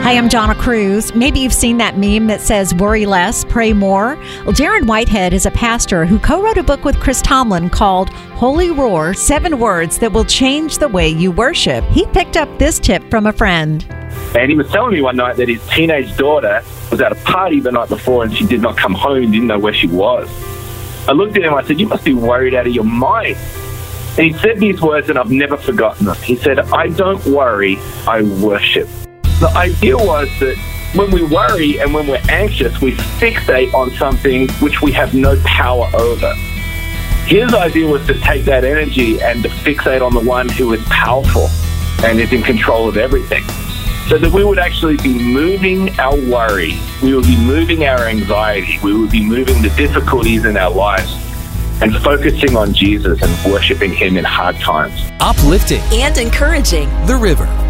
Hi, I'm Donna Cruz. Maybe you've seen that meme that says, worry less, pray more. Well, Darren Whitehead is a pastor who co-wrote a book with Chris Tomlin called Holy Roar, 7 Words That Will Change the Way You Worship. He picked up this tip from a friend. And he was telling me one night that his teenage daughter was at a party the night before and she did not come home and didn't know where she was. I looked at him, I said, you must be worried out of your mind. And he said these words and I've never forgotten them. He said, I don't worry, I worship. The idea was that when we worry and when we're anxious, we fixate on something which we have no power over. His idea was to take that energy and to fixate on the one who is powerful and is in control of everything. So that we would actually be moving our worry, we would be moving our anxiety, we would be moving the difficulties in our lives and focusing on Jesus and worshiping him in hard times. Uplifting and encouraging. The River.